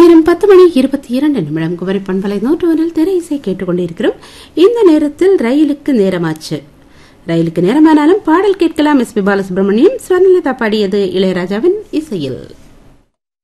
நேரம் 10:22 குமரி பண்பலை 101 திரை இசை கேட்டுக்கொண்டிருக்கிறோம். இந்த நேரத்தில் ரயிலுக்கு நேரமாச்சு. ரயிலுக்கு நேரமானாலும் பாடல் கேட்கலாம். எஸ் பி பாலசுப்ரமணியம், ஸ்வர்ணலதா பாடியது இளையராஜாவின் இசையில்.